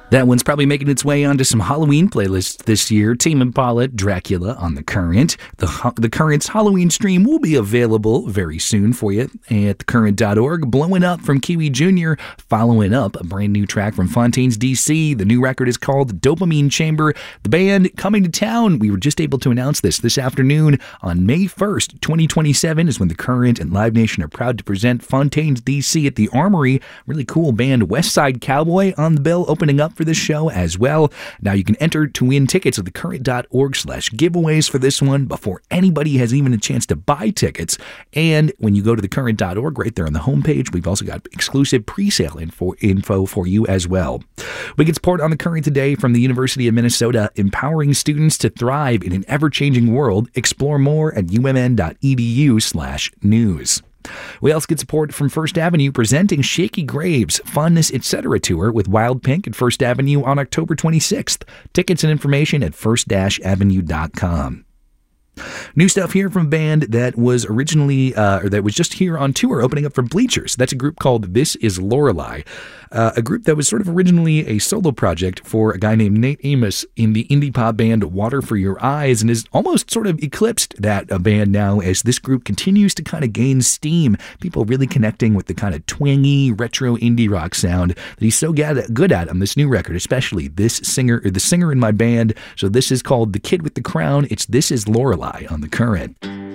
That one's probably making its way onto some Halloween playlists this year. Tame Impala, Dracula on The Current. The Current's Halloween stream will be available very soon for you at thecurrent.org. Blowing Up from Kiwi Jr., following up a brand new track from Fontaines DC. The new record is called Dopamine Chamber. The band coming to town. We were just able to announce this afternoon. On May 1st, 2027 is when The Current and Live Nation are proud to present Fontaines DC at the Armory. Really cool band West Side Cowboy on the bill, opening up for this show as well. Now you can enter to win tickets at thecurrent.org/giveaways for this one before anybody has even a chance to buy tickets. And when you go to thecurrent.org, right there on the homepage, we've also got exclusive pre-sale info for you as well. We get support on The Current today from the University of Minnesota, empowering students to thrive in an ever-changing world. Explore more at umn.edu/news. We also get support from First Avenue presenting Shaky Graves' Fondness Etc. tour with Wild Pink at First Avenue on October 26th. Tickets and information at first-avenue.com. New stuff here from a band that was originally, that was just here on tour, opening up for Bleachers. That's a group called This Is Lorelei, a group that was sort of originally a solo project for a guy named Nate Amos in the indie pop band Water for Your Eyes, and has almost sort of eclipsed that band now as this group continues to kind of gain steam. People really connecting with the kind of twangy, retro indie rock sound that he's so good at on this new record, especially the singer in my band. So this is called The Kid with the Crown. It's This Is Lorelei on The Current.